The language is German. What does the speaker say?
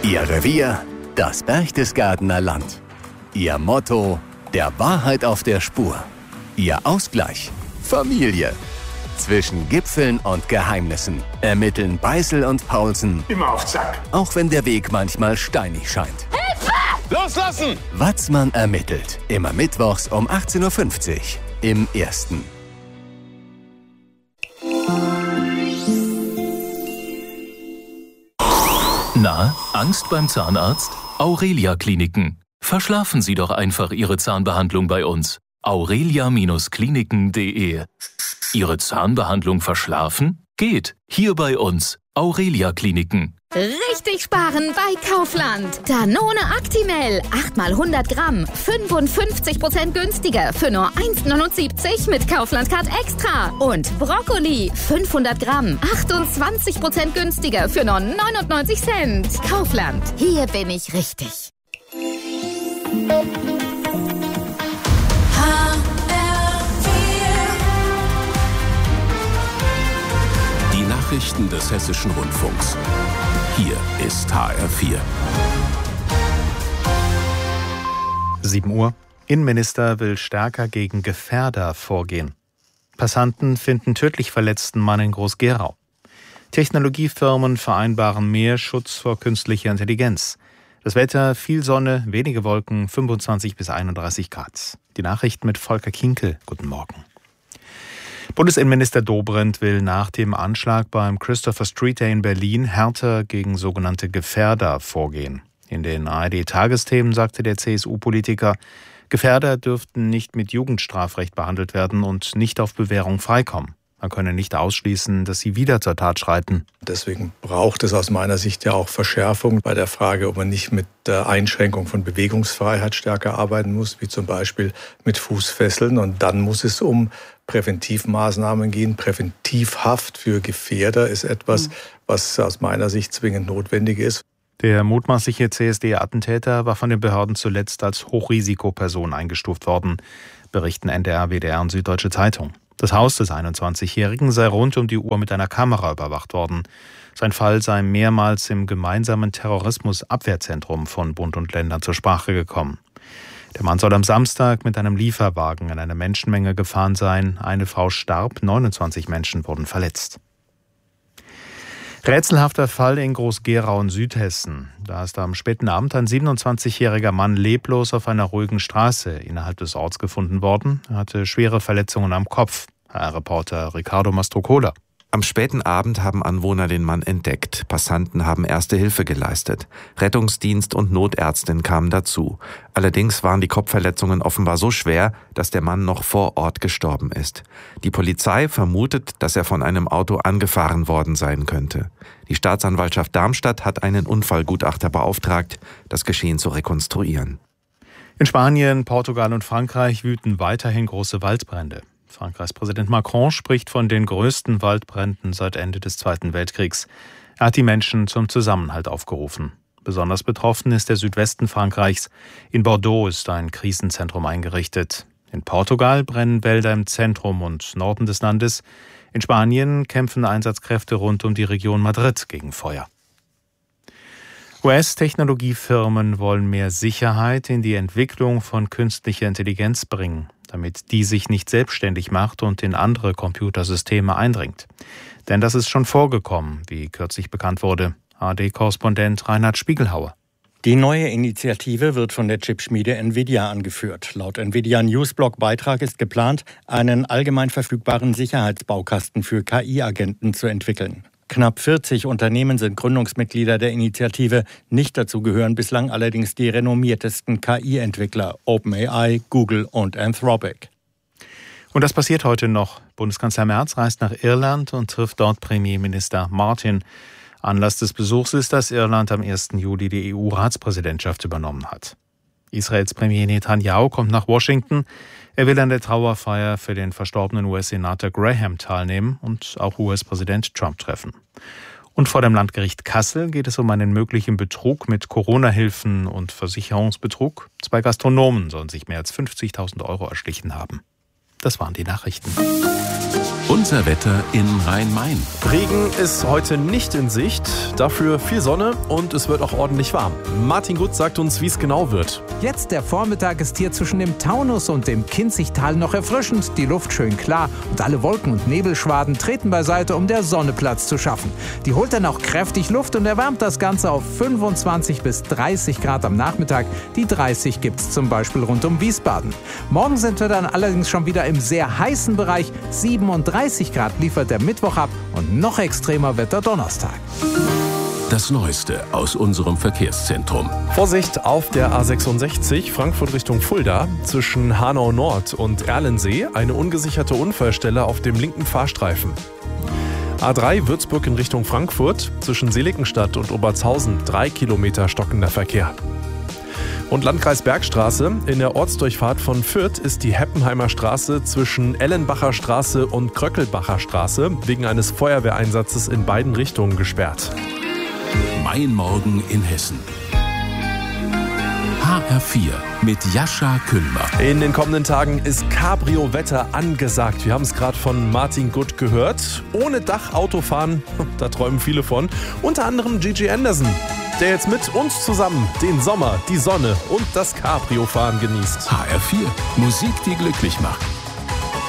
Ihr Revier, das Berchtesgadener Land. Ihr Motto, der Wahrheit auf der Spur. Ihr Ausgleich, Familie. Zwischen Gipfeln und Geheimnissen ermitteln Beißel und Paulsen. Immer auf Zack. Auch wenn der Weg manchmal steinig scheint. Hilfe! Loslassen! Watzmann ermittelt. Immer mittwochs um 18.50 Uhr im Ersten. Na, Angst beim Zahnarzt? Aurelia Kliniken. Verschlafen Sie doch einfach Ihre Zahnbehandlung bei uns. aurelia-kliniken.de. Ihre Zahnbehandlung verschlafen? Geht. Hier bei uns. Aurelia Kliniken. Richtig sparen bei Kaufland. Danone Actimel. 8 mal 100 Gramm. 55% günstiger. Für nur 1,79 mit Kaufland Card Extra. Und Brokkoli. 500 Gramm. 28% günstiger. Für nur 99 Cent. Kaufland. Hier bin ich richtig. Die Nachrichten des Hessischen Rundfunks. Hier ist HR4. 7 Uhr. Innenminister will stärker gegen Gefährder vorgehen. Passanten finden tödlich verletzten Mann in Groß-Gerau. Technologiefirmen vereinbaren mehr Schutz vor künstlicher Intelligenz. Das Wetter, viel Sonne, wenige Wolken, 25 bis 31 Grad. Die Nachrichten mit Volker Kinkel. Guten Morgen. Bundesinnenminister Dobrindt will nach dem Anschlag beim Christopher Street Day in Berlin härter gegen sogenannte Gefährder vorgehen. In den ARD-Tagesthemen sagte der CSU-Politiker, Gefährder dürften nicht mit Jugendstrafrecht behandelt werden und nicht auf Bewährung freikommen. Man könne nicht ausschließen, dass sie wieder zur Tat schreiten. Deswegen braucht es aus meiner Sicht ja auch Verschärfung bei der Frage, ob man nicht mit der Einschränkung von Bewegungsfreiheit stärker arbeiten muss, wie zum Beispiel mit Fußfesseln. Und dann muss es um Präventivmaßnahmen gehen. Präventivhaft für Gefährder ist etwas, was aus meiner Sicht zwingend notwendig ist. Der mutmaßliche CSD-Attentäter war von den Behörden zuletzt als Hochrisikoperson eingestuft worden, berichten NDR, WDR und Süddeutsche Zeitung. Das Haus des 21-Jährigen sei rund um die Uhr mit einer Kamera überwacht worden. Sein Fall sei mehrmals im gemeinsamen Terrorismusabwehrzentrum von Bund und Ländern zur Sprache gekommen. Der Mann soll am Samstag mit einem Lieferwagen in eine Menschenmenge gefahren sein. Eine Frau starb, 29 Menschen wurden verletzt. Rätselhafter Fall in Groß-Gerau in Südhessen. Da ist am späten Abend ein 27-jähriger Mann leblos auf einer ruhigen Straße innerhalb des Orts gefunden worden. Er hatte schwere Verletzungen am Kopf. HR-Reporter Ricardo Mastrocola. Am späten Abend haben Anwohner den Mann entdeckt. Passanten haben erste Hilfe geleistet. Rettungsdienst und Notärztin kamen dazu. Allerdings waren die Kopfverletzungen offenbar so schwer, dass der Mann noch vor Ort gestorben ist. Die Polizei vermutet, dass er von einem Auto angefahren worden sein könnte. Die Staatsanwaltschaft Darmstadt hat einen Unfallgutachter beauftragt, das Geschehen zu rekonstruieren. In Spanien, Portugal und Frankreich wüten weiterhin große Waldbrände. Frankreichs Präsident Macron spricht von den größten Waldbränden seit Ende des Zweiten Weltkriegs. Er hat die Menschen zum Zusammenhalt aufgerufen. Besonders betroffen ist der Südwesten Frankreichs. In Bordeaux ist ein Krisenzentrum eingerichtet. In Portugal brennen Wälder im Zentrum und Norden des Landes. In Spanien kämpfen Einsatzkräfte rund um die Region Madrid gegen Feuer. US-Technologiefirmen wollen mehr Sicherheit in die Entwicklung von künstlicher Intelligenz bringen, damit die sich nicht selbstständig macht und in andere Computersysteme eindringt. Denn das ist schon vorgekommen, wie kürzlich bekannt wurde. ARD-Korrespondent Reinhard Spiegelhauer. Die neue Initiative wird von der Chipschmiede Nvidia angeführt. Laut Nvidia Newsblog-Beitrag ist geplant, einen allgemein verfügbaren Sicherheitsbaukasten für KI-Agenten zu entwickeln. Knapp 40 Unternehmen sind Gründungsmitglieder der Initiative. Nicht dazu gehören bislang allerdings die renommiertesten KI-Entwickler OpenAI, Google und Anthropic. Und das passiert heute noch. Bundeskanzler Merz reist nach Irland und trifft dort Premierminister Martin. Anlass des Besuchs ist, dass Irland am 1. Juli die EU-Ratspräsidentschaft übernommen hat. Israels Premier Netanyahu kommt nach Washington. Er will an der Trauerfeier für den verstorbenen US-Senator Graham teilnehmen und auch US-Präsident Trump treffen. Und vor dem Landgericht Kassel geht es um einen möglichen Betrug mit Corona-Hilfen und Versicherungsbetrug. 2 Gastronomen sollen sich mehr als 50.000 € erschlichen haben. Das waren die Nachrichten. Unser Wetter in Rhein-Main. Regen ist heute nicht in Sicht, dafür viel Sonne und es wird auch ordentlich warm. Martin Gut sagt uns, wie es genau wird. Jetzt der Vormittag ist hier zwischen dem Taunus und dem Kinzigtal noch erfrischend, die Luft schön klar und alle Wolken- und Nebelschwaden treten beiseite, um der Sonne Platz zu schaffen. Die holt dann auch kräftig Luft und erwärmt das Ganze auf 25 bis 30 Grad am Nachmittag. Die 30 gibt's zum Beispiel rund um Wiesbaden. Morgen sind wir dann allerdings schon wieder im sehr heißen Bereich. 37 Grad liefert der Mittwoch ab und noch extremer wird der Donnerstag. Das Neueste aus unserem Verkehrszentrum. Vorsicht auf der A66 Frankfurt Richtung Fulda zwischen Hanau Nord und Erlensee. Eine ungesicherte Unfallstelle auf dem linken Fahrstreifen. A3 Würzburg in Richtung Frankfurt zwischen Seligenstadt und Obertshausen 3 Kilometer stockender Verkehr. Und Landkreis Bergstraße. In der Ortsdurchfahrt von Fürth ist die Heppenheimer Straße zwischen Ellenbacher Straße und Kröckelbacher Straße wegen eines Feuerwehreinsatzes in beiden Richtungen gesperrt. Mein Morgen in Hessen. HR4 mit Jascha Küllmer. In den kommenden Tagen ist Cabrio-Wetter angesagt. Wir haben es gerade von Martin Gut gehört. Ohne Dach Auto fahren, da träumen viele von. Unter anderem Gigi Anderson, der jetzt mit uns zusammen den Sommer, die Sonne und das Cabrio-Fahren genießt. HR4, Musik, die glücklich macht.